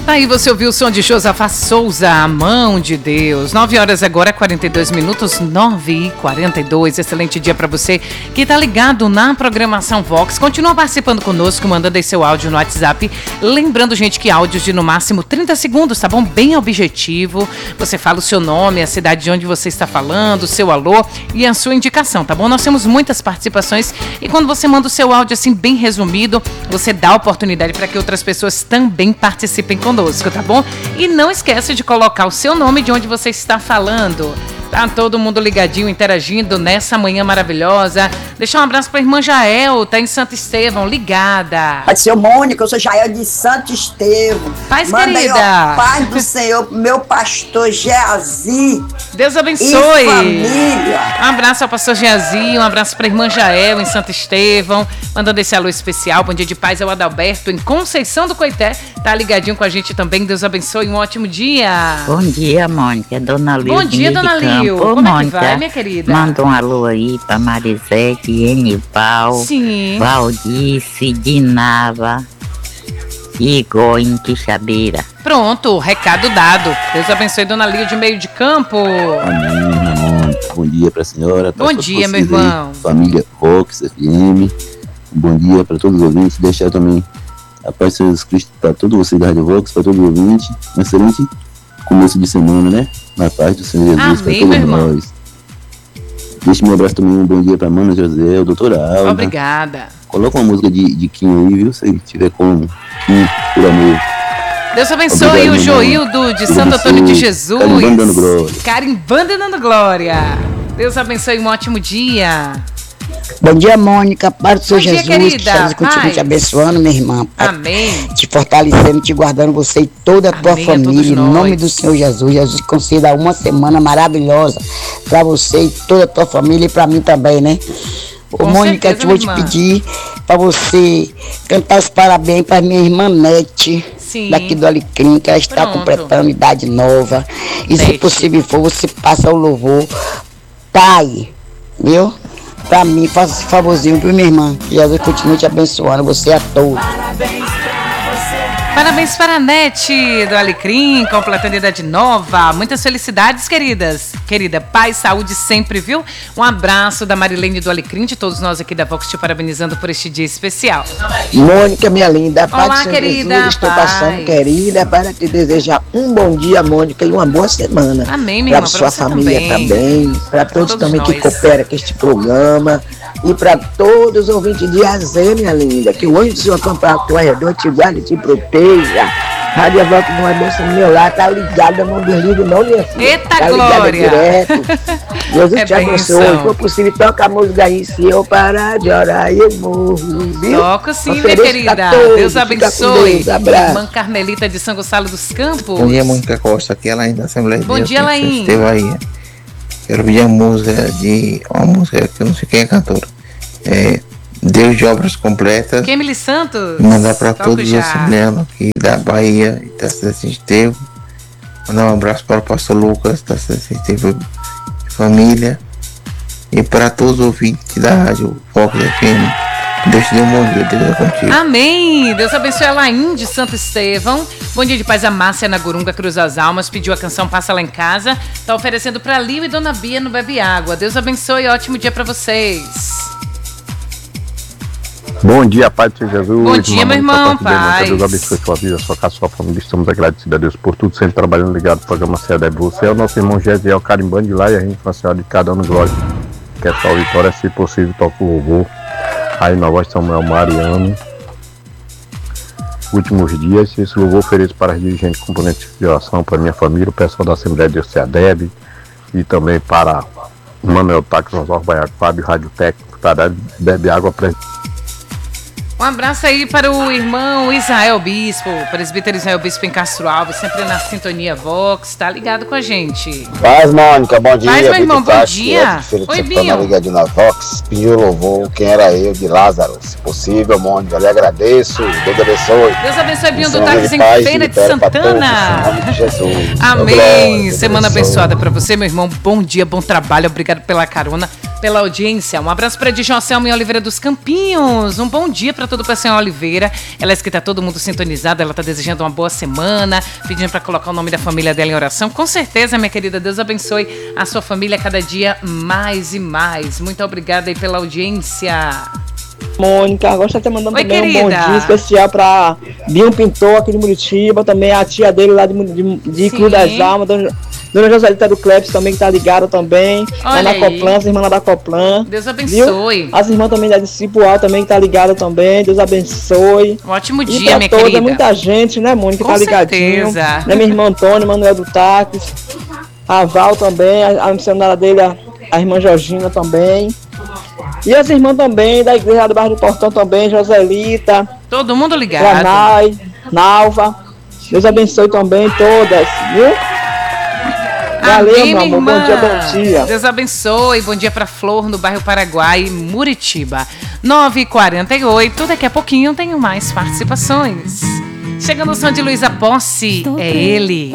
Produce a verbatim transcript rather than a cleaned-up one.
Aí você ouviu o som de Josafá Souza, A Mão de Deus. nove horas agora, quarenta e dois minutos, nove e quarenta e dois. Excelente dia para você que tá ligado na programação Vox. Continua participando conosco, mandando aí seu áudio no WhatsApp. Lembrando, gente, que áudios de no máximo trinta segundos, tá bom? Bem objetivo. Você fala o seu nome, a cidade de onde você está falando, o seu alô e a sua indicação, tá bom? Nós temos muitas participações e quando você manda o seu áudio assim bem resumido, você dá oportunidade para que outras pessoas também participem conosco, tá bom? E não esquece de colocar o seu nome de onde você está falando. Tá todo mundo ligadinho, interagindo nessa manhã maravilhosa. Deixar um abraço para a irmã Jael, tá em Santo Estevão, ligada. Pode ser Mônica, eu sou Jael de Santo Estevão. Paz, Manda querida. Aí, ó, paz do Senhor, meu pastor Geazi. Deus abençoe. E família. Um abraço ao pastor Geazi, um abraço para a irmã Jael em Santo Estevão. Mandando esse alô especial, bom dia de paz ao Adalberto em Conceição do Coité. Tá ligadinho com a gente também, Deus abençoe, um ótimo dia. Bom dia, Mônica, Dona Lil. Bom dia, Dona Lil. Ô, Como Mônica, é que vai, minha querida? Manda um alô aí pra Marisete, Enival, Sim. Valdice, Dinava, Igor em Quixabeira. Pronto, recado dado. Deus abençoe, Dona Lil de Meio de Campo. Amém, minha mãe. Bom dia pra senhora. Pra Bom dia, meu irmão. Aí, família Vox F M. Bom dia pra todos os ouvintes. Deixar também a paz de Jesus Cristo pra todos vocês da Rádio Vox, pra todos os ouvintes. Um excelente começo de semana, né? Na paz do Senhor Jesus, Amém, pra todos meu nós. Deixa meu abraço também, um bom dia pra Mano José, o doutora Alda. Obrigada. Coloca uma música de, de Kim aí, viu? Se tiver como. Kim, por amor. Deus abençoe. Obrigado, o Joildo de Deus Santo Antônio de abençoe. Jesus. Carimbando dando glória. Carimbando e dando glória. Deus abençoe, um ótimo dia. Bom dia, Mônica. Paz do Senhor Bom dia, Jesus. querida. Que Jesus continue Paz. te abençoando, minha irmã. Amém. Te fortalecendo, te guardando, você e toda a tua Amém a todos família. Em nome nós. do Senhor Jesus. Jesus conceda uma semana maravilhosa pra você e toda a tua família e pra mim também, né? Ô, Com Mônica, certeza, eu vou te minha irmã. pedir pra você cantar os parabéns pra minha irmã Nete. Sim. Daqui do Alecrim, que ela está Pronto. completando idade nova. E Nete. se possível for, você passa o louvor. Pai, viu? Pra mim, faça esse favorzinho pra minha irmã. Que Jesus continue te abençoando, você a todos. Parabéns para a Nete do Alecrim, completando idade nova. Muitas felicidades, queridas. Querida, paz, saúde sempre, viu? Um abraço da Marilene do Alecrim, de todos nós aqui da Vox, te parabenizando por este dia especial. Mônica, minha linda, Olá, Pai do Senhor querida, Jesus, estou paz. passando, querida, para te desejar um bom dia, Mônica, e uma boa semana. Amém, minha Para irmã, pra sua você família também. também, para todos, todos também que nós. cooperam com este programa, e para todos os ouvintes de Azê, minha linda, que o anjo do Senhor acompanhe ao teu redor, te guarde e te proteja. Rádio Vox não é benção do meu lar, tá ligada, não desligo não, minha filha. Eita, tá ligada glória. direto. Jesus É te abençoe. benção. Se for possível, toca a música aí. Se eu parar de orar, eu morro, viu? Toco sim, minha Ofereço querida. pra todos, Deus fica com abençoe. Deus, abraço. Irmã Carmelita de São Gonçalo dos Campos. Bom dia, Mônica Costa, aqui é Laís da Assembleia de Bom Deus. dia, em Laís. Esteve aí. Quero pedir a música de. Uma música que eu não sei quem é cantora. É Deus de Obras Completas. Emily Santos. E mandar para Toco todos os já. assembleanos aqui da Bahia e da cidade de Esteve. Mandar um abraço para o pastor Lucas, da cidade de Esteve e família. E para todos os ouvintes da Rádio Vox F M. Deus te dê um bom dia, Deus é contigo. Amém. Deus abençoe a Laim de Santo Estevão. Bom dia de paz a Márcia na Gurunga Cruz das Almas. Pediu a canção Passa Lá em Casa. Tá oferecendo para Lio e Dona Bia no Bebe Água. Deus abençoe. Ótimo dia para vocês. Bom dia, Pai do Senhor Jesus. Bom dia, meu irmão, paz. Deus abençoe sua vida, sua casa, sua família. Estamos agradecidos a Deus por tudo, sempre trabalhando ligado no programa C E D E B. Você é o nosso irmão Gesiel carimbando de lá e a gente vai ser de cada ano glória. Que é só vitória, se possível, toca o louvor. Aí na voz de Samuel Mariano. Últimos dias, esse louvor ofereço para as dirigentes componentes de oração, para minha família, o pessoal da Assembleia de Deus C E D E B e também para Manuel Taques, Osório Baiaco, Fábio, Rádio Técnico, para Bebe Água para. Um abraço aí para o irmão Israel Bispo, presbítero Israel Bispo em Castro Alves, sempre na sintonia Vox, tá ligado com a gente. Paz, Mônica, bom dia. Paz, meu irmão, Vitor bom Tati, dia. Oi, Oi, Binho. Binho. Ligadinho na Vox, pediu louvor, quem era eu, de Lázaro. Se possível, Mônica, lhe agradeço, Deus abençoe. Deus abençoe, Binho do Senhor Táxi de em paz, Feira de libera pra todos, Santana. em nome de Jesus. Amém. Glória, Deus Semana abençoe. abençoada para você, meu irmão. Bom dia, bom trabalho. Obrigado pela carona. pela audiência. Um abraço para Edson Anselmo em Oliveira dos Campinhos. Um bom dia para todo o pessoal em Oliveira. Ela diz que está todo mundo sintonizado. Ela está desejando uma boa semana, pedindo para colocar o nome da família dela em oração. Com certeza, minha querida, Deus abençoe a sua família cada dia mais e mais. Muito obrigada aí pela audiência. Mônica, gosto de estar mandando Oi, também querida. um bom dia especial para Binho Pintor aqui de Muritiba, também a tia dele lá de, de, de Cruz das Almas, dona, dona Joselita do Cleps também que tá ligada também, lá Olha na aí. Coplan, as irmãs lá da Coplan. Deus abençoe. Viu? As irmãs também da Discipual também que tá ligada também, Deus abençoe. Um ótimo E dia, pra minha toda, querida. muita gente, né, Mônica, Com tá ligadinho. certeza. Né, minha irmã Antônia, Manuel do Táxi, a Val também, a, a missionária dele, a, a irmã Georgina também. E as irmãs também, da igreja do Bairro do Portão também, Joselita, Todo mundo ligado. Lanai, Nalva. Deus abençoe também todas, viu? Valeu, Amém, meu minha amor. irmã. Bom dia, bom dia. Deus abençoe. Bom dia pra Flor, no bairro Paraguai, Muritiba. nove e quarenta e oito. Daqui a pouquinho tenho mais participações. Chegando o som de Luísa Posse. É ele.